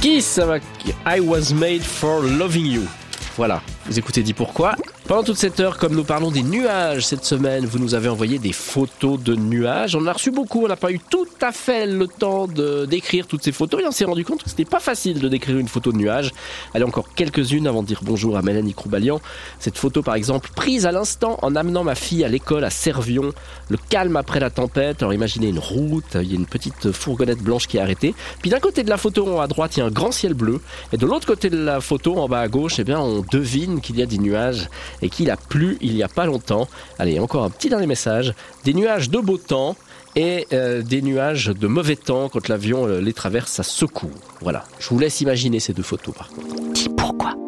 Kiss avec I Was Made for Loving You. Voilà, vous écoutez Dis Pourquoi. Pendant toute cette heure, comme nous parlons des nuages cette semaine, vous nous avez envoyé des photos de nuages. On en a reçu beaucoup, on n'a pas eu tout à fait le temps d'écrire toutes ces photos et on s'est rendu compte que c'était pas facile de décrire une photo de nuage. Allez, encore quelques-unes avant de dire bonjour à Mélanie Croubalian. Cette photo par exemple, prise à l'instant en amenant ma fille à l'école à Servion, le calme après la tempête. Alors imaginez une route, il y a une petite fourgonnette blanche qui est arrêtée. Puis d'un côté de la photo, à droite, il y a un grand ciel bleu. Et de l'autre côté de la photo, en bas à gauche, eh bien, on devine qu'il y a des nuages et qu'il a plu il y a pas longtemps. Allez, encore un petit dernier message. Des nuages de beau temps et des nuages de mauvais temps quand l'avion les traverse à secours. Voilà, je vous laisse imaginer ces deux photos par contre. Dis pourquoi.